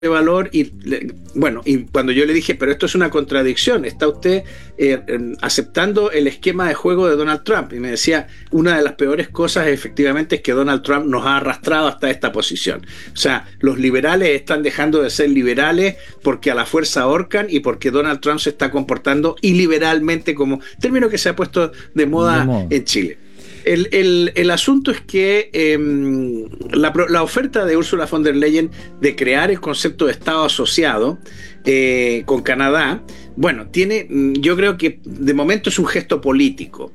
de valor y cuando yo le dije, pero esto es una contradicción, está usted aceptando el esquema de juego de Donald Trump, y me decía, una de las peores cosas efectivamente es que Donald Trump nos ha arrastrado hasta esta posición. O sea, los liberales están dejando de ser liberales porque a la fuerza ahorcan y porque Donald Trump se está comportando iliberalmente, como término que se ha puesto de moda en Chile. El asunto es que la oferta de Ursula von der Leyen de crear el concepto de Estado asociado con Canadá, bueno, yo creo que de momento es un gesto político.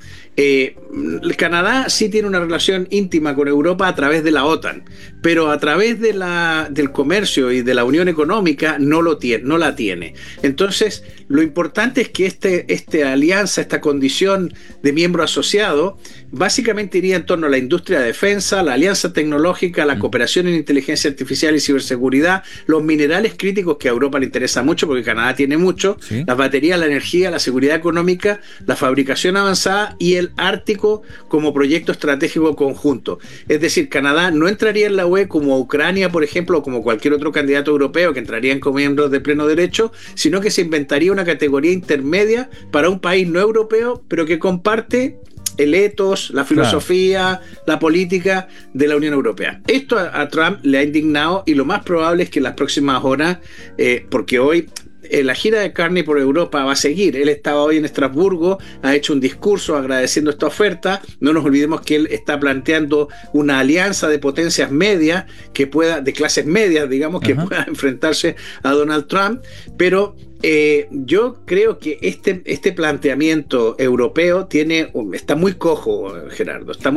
Canadá sí tiene una relación íntima con Europa a través de la OTAN, pero a través del comercio y de la Unión Económica no la tiene. Entonces, lo importante es que esta alianza, esta condición de miembro asociado, básicamente iría en torno a la industria de defensa, la alianza tecnológica, la cooperación en inteligencia artificial y ciberseguridad, los minerales críticos que a Europa le interesa mucho porque Canadá tiene mucho, ¿sí? Las baterías, la energía, la seguridad económica, la fabricación avanzada y el Ártico como proyecto estratégico conjunto. Es decir, Canadá no entraría en la UE como Ucrania, por ejemplo, o como cualquier otro candidato europeo que entrarían como miembros de pleno derecho, sino que se inventaría una categoría intermedia para un país no europeo, pero que comparte el ethos, la filosofía, la política de la Unión Europea. Esto a Trump le ha indignado y lo más probable es que en las próximas horas, porque hoy la gira de Carney por Europa va a seguir. Él estaba hoy en Estrasburgo, ha hecho un discurso agradeciendo esta oferta. No nos olvidemos que él está planteando una alianza de potencias medias de clases medias, digamos, que pueda enfrentarse a Donald Trump, pero yo creo que este planteamiento europeo está muy cojo, Gerardo, está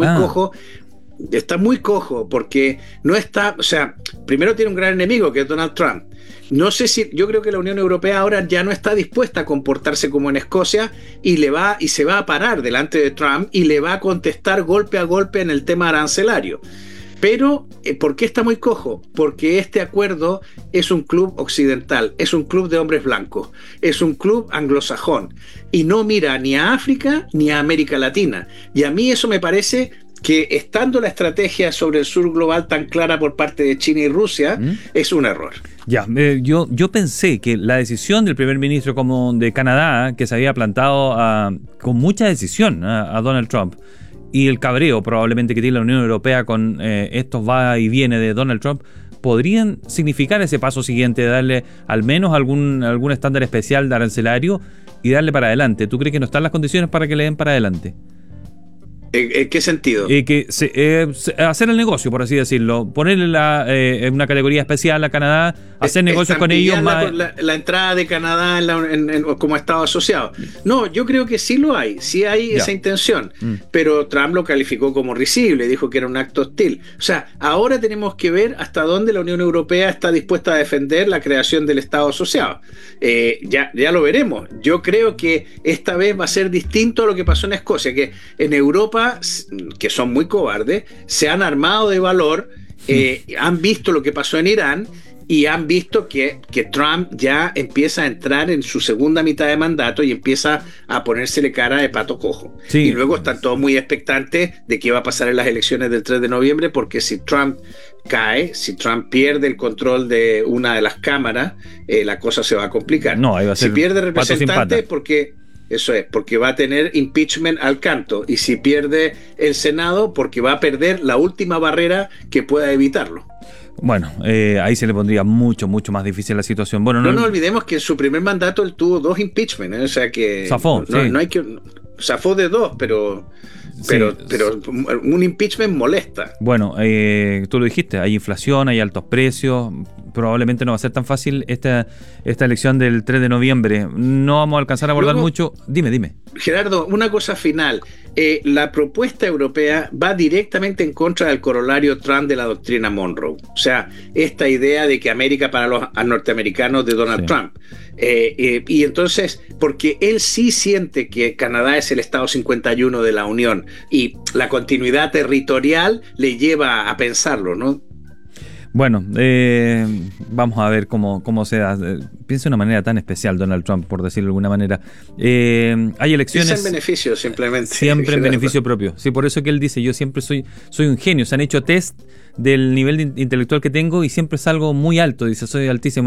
muy cojo porque no está, o sea, primero tiene un gran enemigo que es Donald Trump. No sé yo creo que la Unión Europea ahora ya no está dispuesta a comportarse como en Escocia y se va a parar delante de Trump y le va a contestar golpe a golpe en el tema arancelario. Pero, ¿por qué está muy cojo? Porque este acuerdo es un club occidental, es un club de hombres blancos, es un club anglosajón y no mira ni a África ni a América Latina. Y a mí eso me parece que, estando la estrategia sobre el sur global tan clara por parte de China y Rusia, es un error. Ya, yo pensé que la decisión del primer ministro como de Canadá, que se había plantado con mucha decisión a Donald Trump, y el cabreo probablemente que tiene la Unión Europea con estos va y viene de Donald Trump, podrían significar ese paso siguiente, de darle al menos algún estándar especial de arancelario y darle para adelante. ¿Tú crees que no están las condiciones para que le den para adelante? ¿En qué sentido? Hacer el negocio, por así decirlo, ponerle una categoría especial a Canadá, hacer negocios con ellos más. La entrada de Canadá como Estado asociado. No, yo creo que sí hay esa intención, pero Trump lo calificó como risible, dijo que era un acto hostil. O sea, ahora tenemos que ver hasta dónde la Unión Europea está dispuesta a defender la creación del Estado asociado. Ya lo veremos. Yo creo que esta vez va a ser distinto a lo que pasó en Escocia, que en Europa, que son muy cobardes, se han armado de valor, han visto lo que pasó en Irán y han visto que Trump ya empieza a entrar en su segunda mitad de mandato y empieza a ponérsele cara de pato cojo. Sí. Y luego están todos muy expectantes de qué va a pasar en las elecciones del 3 de noviembre, porque si Trump cae, si Trump pierde el control de una de las cámaras, la cosa se va a complicar. No, ahí va a ser si pierde representantes, porque va a tener impeachment al canto, y si pierde el Senado, porque va a perder la última barrera que pueda evitarlo. Bueno, ahí se le pondría mucho más difícil la situación. Bueno, no olvidemos que en su primer mandato él tuvo 2 impeachment, o sea que zafó, no hay que zafó de 2, pero un impeachment molesta. Bueno, tú lo dijiste, hay inflación, hay altos precios, probablemente no va a ser tan fácil esta elección del 3 de noviembre. No vamos a alcanzar a abordar mucho. Dime. Gerardo, una cosa final. La propuesta europea va directamente en contra del corolario Trump de la doctrina Monroe. O sea, esta idea de que América para los norteamericanos de Donald Trump. Y entonces, porque él sí siente que Canadá es el Estado 51 de la Unión y la continuidad territorial le lleva a pensarlo, ¿no? Bueno, vamos a ver cómo se da. Piensa de una manera tan especial Donald Trump, por decirlo de alguna manera. Hay elecciones... Es en beneficio, simplemente. Siempre en beneficio propio. Sí, por eso que él dice, yo siempre soy un genio. Se han hecho test del nivel intelectual que tengo y siempre salgo muy alto. Dice, soy altísimo.